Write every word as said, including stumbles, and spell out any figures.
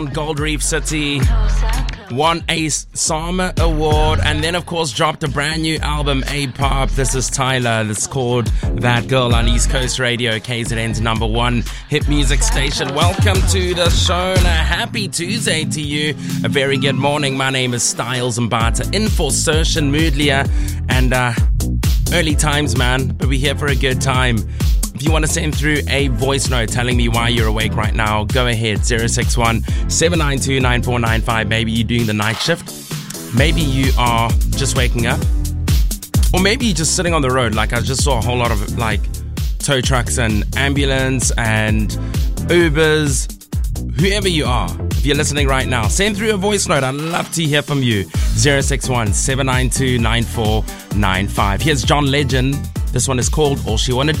Gold Reef City won a Sama Award, and then of course dropped a brand new album, A-Pop. This is Tyler. It's called That Girl on East Coast Radio, K Z N's number one hit music station. Welcome to the show and a happy Tuesday to you. A very good morning. My name is Styles Mbata, in for Sershin Moodlia, and uh, early times, man, but we're here for a good time. If you want to send through a voice note telling me why you're awake right now, go ahead, zero six one, seven nine two, nine four nine five. Maybe you're doing the night shift. Maybe you are just waking up. Or maybe you're just sitting on the road. Like I just saw a whole lot of like tow trucks and ambulance and Ubers. Whoever you are, if you're listening right now, send through a voice note. I'd love to hear from you. zero six one, seven nine two, nine four nine five. Here's John Legend. This one is called All She Wanna Do.